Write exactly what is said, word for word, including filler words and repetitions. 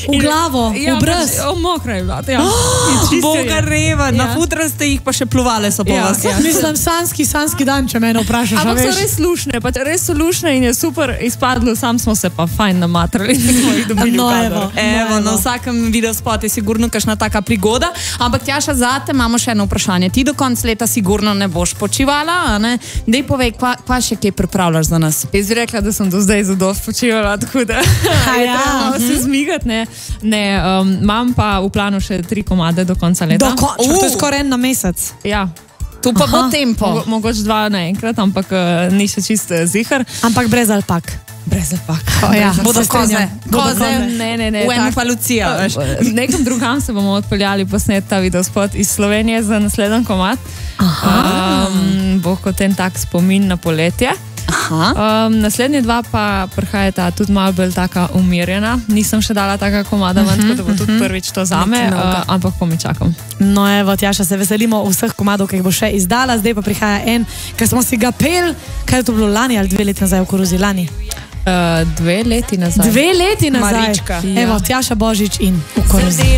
v glavo, ja, v brez. Pač, mokra je bila, ja. Oh, Boga reva, ja. Na futran ste jih pa še pluvale so po ja, vas. Ja. Mislim, sanski, sanski dan, če mene vprašaš. Ampak so res lušne, pač res so lušne in je super izpadlo, sam smo se pa fajn namatrali. No, evo. Evo, na vsakem videospotu je sigurno kakšna taka prigoda. Ampak Tjaša, zate imamo še eno vprašanje. Ti do konca leta sigurno ne boš počivala, a ne? Dej povej, kva, kva še kaj pripravljaš za nas? Jaz bi rekla, da sem do zdaj zadost počivala, tako da je ja. treba se zmigati, ne. ne um, imam pa v planu še tri komade do konca leta. Dokončno, uh. to je skoraj en na mesec. Ja. Tu pa bo tempo. Mogo, mogoče dva naenkrat, ampak uh, ni še čist uh, zihar. Ampak brez alpak. Brez alpak. Oh, ja. Bodo koze. Koze, ne, ne, ne. V eno pa Lucija, veš. Nekam drugam se bomo odpeljali posnet ta videospot iz Slovenije za naslednji komad. Um, bo kot en tak spomin na poletje. Um, naslednji dva pa prihajata tudi malo bolj taka umirjena. Nisem še dala taka komada ven, tako da bo tudi prvič to zame, uh, ampak komi čakam. No evo, Tjaša, se veselimo vseh komadov, ki jih bo še izdala. Zdaj pa prihaja en, ker smo si ga pel, kaj je to bilo lani ali dve leti nazaj v koruzi lani? Uh, dve leti nazaj. Dve leti nazaj. Marička. Evo, Tjaša Božič in v koruzi.